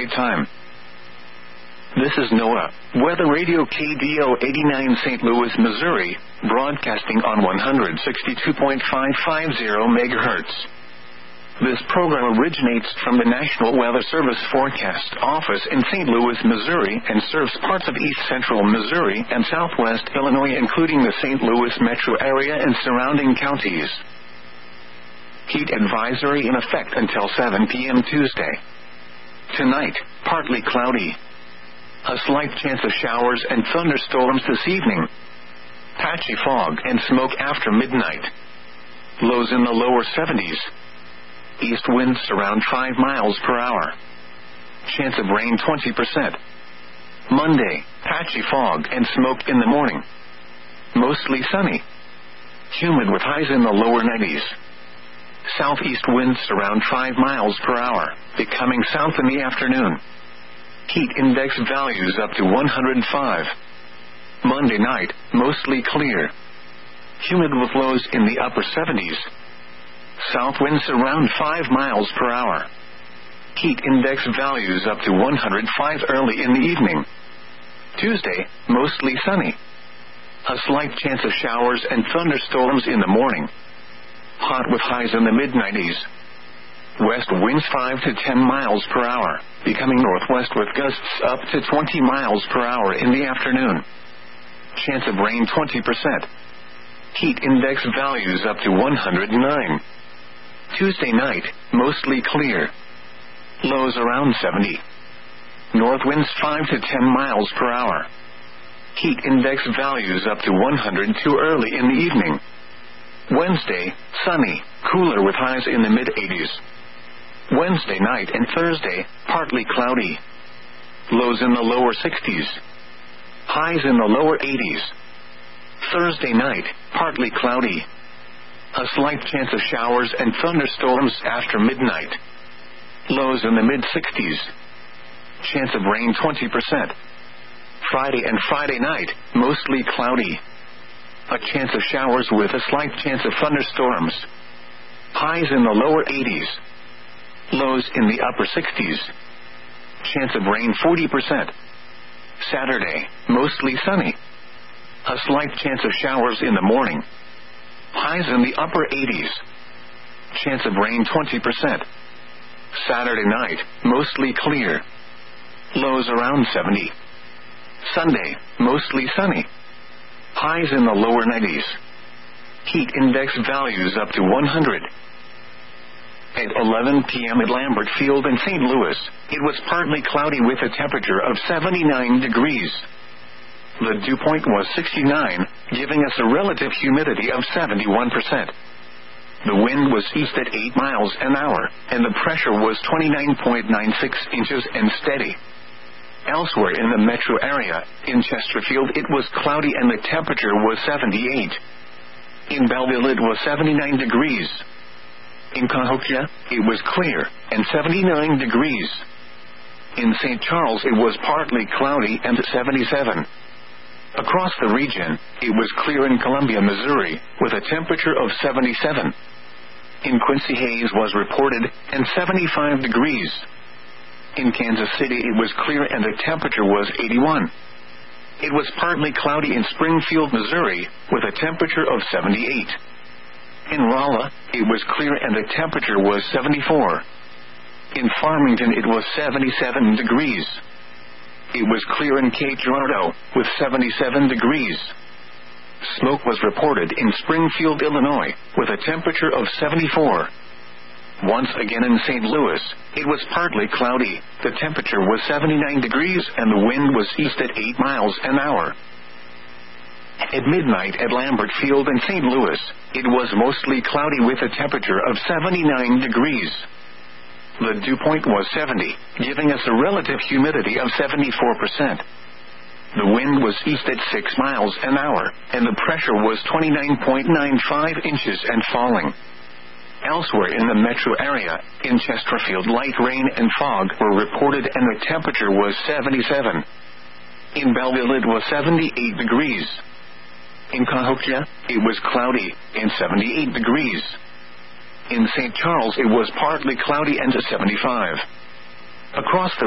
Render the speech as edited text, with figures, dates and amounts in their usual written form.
right time. This is NOAA Weather Radio KDO 89 St. Louis, Missouri, broadcasting on 162.550 MHz. This program originates from the National Weather Service Forecast Office in St. Louis, Missouri, and serves parts of east central Missouri and southwest Illinois, including the St. Louis metro area and surrounding counties. Heat advisory in effect until 7 p.m. Tuesday. Tonight, partly cloudy. A slight chance of showers and thunderstorms this evening. Patchy fog and smoke after midnight. Lows in the lower 70s. East winds around 5 miles per hour. Chance of rain 20%. Monday, patchy fog and smoke in the morning. Mostly sunny. Humid with highs in the lower 90s. Southeast winds around 5 miles per hour, becoming south in the afternoon. Heat index values up to 105. Monday night, mostly clear. Humid with lows in the upper 70s. South winds around 5 miles per hour. Heat index values up to 105 early in the evening. Tuesday, mostly sunny. A slight chance of showers and thunderstorms in the morning. Hot with highs in the mid-90s. West winds 5 to 10 miles per hour, becoming northwest with gusts up to 20 miles per hour in the afternoon. Chance of rain 20%. Heat index values up to 109. Tuesday night, mostly clear. Lows around 70. North winds 5 to 10 miles per hour. Heat index values up to 102 early in the evening. Wednesday, sunny, cooler with highs in the mid-80s. Wednesday night and Thursday, partly cloudy. Lows in the lower 60s. Highs in the lower 80s. Thursday night, partly cloudy. A slight chance of showers and thunderstorms after midnight. Lows in the mid-60s. Chance of rain 20%. Friday and Friday night, mostly cloudy. A chance of showers with a slight chance of thunderstorms. Highs in the lower 80s. Lows in the upper 60s. Chance of rain 40%. Saturday, mostly sunny. A slight chance of showers in the morning. Highs in the upper 80s. Chance of rain 20%. Saturday night, mostly clear. Lows around 70. Sunday, mostly sunny. Highs in the lower 90s. Heat index values up to 100. At 11 p.m. at Lambert Field in St. Louis, it was partly cloudy with a temperature of 79 degrees. The dew point was 69, giving us a relative humidity of 71%. The wind was east at 8 miles an hour, and the pressure was 29.96 inches and steady. Elsewhere in the metro area, in Chesterfield, it was cloudy and the temperature was 78. In Belleville, it was 79 degrees. In Cahokia, it was clear and 79 degrees. In St. Charles, it was partly cloudy and 77. Across the region, it was clear in Columbia, Missouri, with a temperature of 77. In Quincy, haze was reported and 75 degrees. In Kansas City, it was clear and the temperature was 81. It was partly cloudy in Springfield, Missouri, with a temperature of 78. In Rolla, it was clear and the temperature was 74. In Farmington, it was 77 degrees. It was clear in Cape Girardeau, with 77 degrees. Smoke was reported in Springfield, Illinois, with a temperature of 74. Once again in St. Louis, it was partly cloudy, the temperature was 79 degrees and the wind was east at 8 miles an hour. At midnight at Lambert Field in St. Louis, it was mostly cloudy with a temperature of 79 degrees. The dew point was 70, giving us a relative humidity of 74%. The wind was east at 6 miles an hour, and the pressure was 29.95 inches and falling. Elsewhere in the metro area, in Chesterfield, light rain and fog were reported and the temperature was 77. In Belleville, it was 78 degrees. In Cahokia, it was cloudy and 78 degrees. In St. Charles, it was partly cloudy and 75. Across the